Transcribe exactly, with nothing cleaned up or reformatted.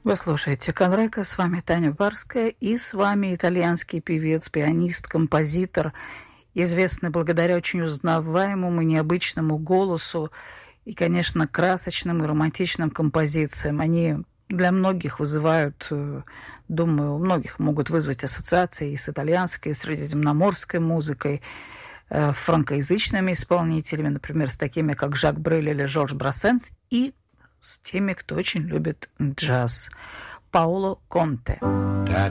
Вы слушаете Конрека, с вами Таня Барская, и с вами итальянский певец, пианист, композитор, известный благодаря очень узнаваемому и необычному голосу и, конечно, красочным и романтичным композициям. Они для многих вызывают, думаю, у многих могут вызвать ассоциации и с итальянской, и с средиземноморской музыкой, франкоязычными исполнителями, например, с такими, как Жак Брель или Жорж Брассенс, и с теми, кто очень любит джаз. Паоло Конте. Da